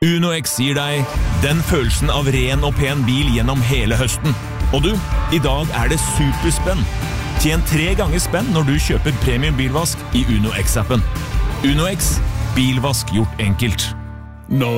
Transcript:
Uno X gir deg den følelsen av ren og pen bil gjennom hele høsten. Og du, i dag det superspenn. Tjen 3 ganger spenn når du kjøper premium bilvask i Uno X-appen. Uno X, bilvask gjort enkelt.